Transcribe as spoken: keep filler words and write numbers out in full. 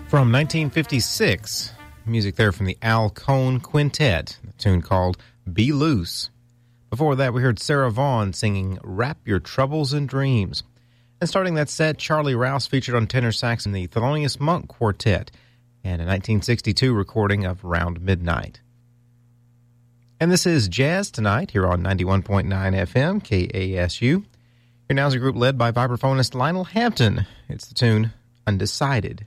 From nineteen fifty-six, music there from the Al Cohn Quintet, a tune called Be Loose. Before that, we heard Sarah Vaughan singing Wrap Your Troubles in Dreams. And starting that set, Charlie Rouse featured on tenor sax in the Thelonious Monk Quartet and a nineteen sixty-two recording of Round Midnight. And this is Jazz Tonight here on ninety-one point nine F M, K A S U. Here now is a group led by vibraphonist Lionel Hampton. It's the tune Undecided.